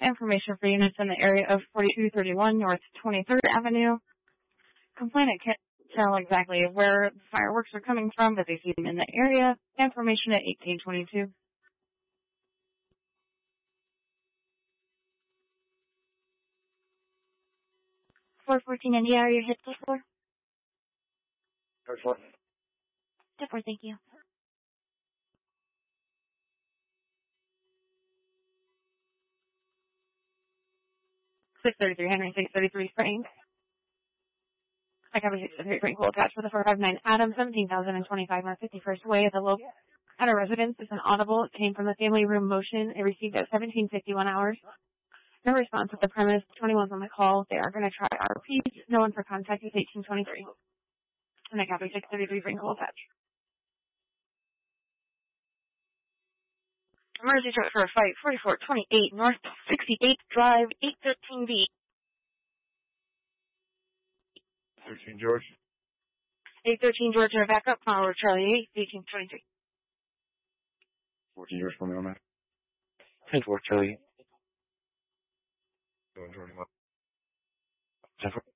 Information for units in the area of 4231 North 23rd Avenue. Complainant can't tell exactly where the fireworks are coming from, but they see them in the area. Information at 1822. 414 India, are you hit the floor? Third floor. Step 4, thank you. Henry, 633 Spring. I cover 633 Spring, will attach for the 459 Adam, 17,025 North 51st Way at the local at a residence. It's an audible. It came from the family room motion. It received at 17:51 hours. No response at the premise. 21's on the call. They are going to try RPs. No one for contact is 1823. And I copy 633 Spring, will attach. Emergency truck for a fight, 4428 North 68th Drive, 813B. 13 George. 813 Georgia, backup, power, Charlie 8, 1823. 14 George, for me on that. 10-4, Charlie. 721. 10-4.